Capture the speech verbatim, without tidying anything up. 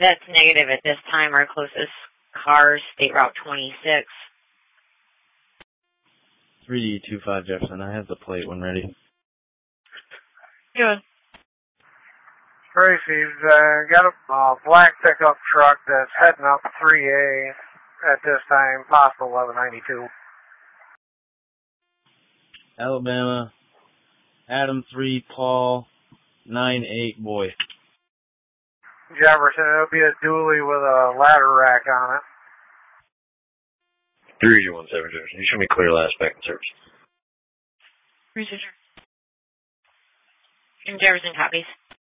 That's negative at this time. Our closest car is State Route twenty-six. three D two five Jefferson. I have the plate when ready. Good. Tracy's uh, got a uh, black pickup truck that's heading up three A at this time, possible eleven ninety-two. Alabama, Adam three, Paul nine eight, boy. Jefferson, it'll be a dually with a ladder rack on it. three zero one seven Jefferson. You show me clear last back in service. Researcher. And Jefferson copies.